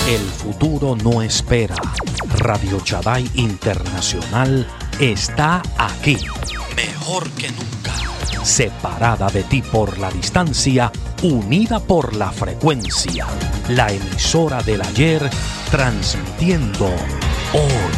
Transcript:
El futuro no espera. Radio Shaddai Internacional está aquí, mejor que nunca. Separada de ti por la distancia, unida por la frecuencia. La emisora del ayer, transmitiendo hoy.